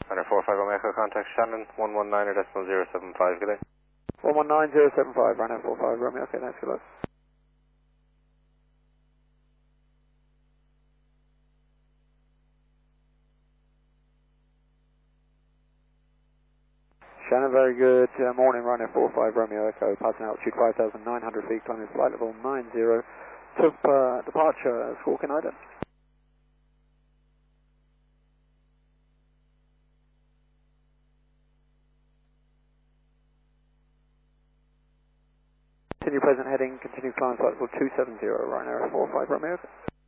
Runner 45 Romeo Echo, contact Shannon 119.075, good day. 119075, runner 45 Romeo, okay, thanks, good luck. Shannon, very good morning, runner 45 Romeo Echo, passing altitude 5,900 feet, climbing flight level 90, to departure, Squawk United. Continue present heading, continue climb flight level 270, runner 45 Romeo Echo.